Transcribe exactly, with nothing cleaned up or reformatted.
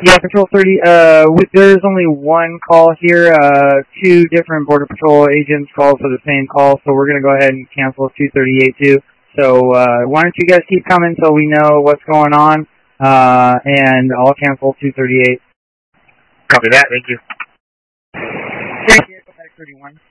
Yeah, Patrol thirty, uh, with, there's only one call here. Uh, two different Border Patrol agents called for the same call, so we're going to go ahead and cancel two thirty-eight too. So, uh, why don't you guys keep coming so we know what's going on, uh, and I'll cancel two thirty-eight. Copy that, thank you. Thank you, thirty-one.